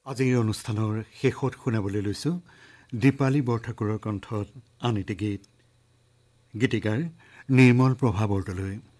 আজিৰ অনুষ্ঠানৰ শেষত শুনাবলৈ লৈছোঁ দীপালী বৰঠাকুৰৰ কণ্ঠত আন এটি গীত। গীতিকাৰ নিৰ্মল প্ৰভা বৰদলৈ।